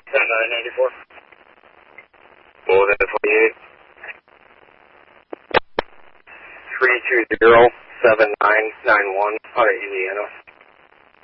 994. What was that, 28? 320-7991 out of Indiana.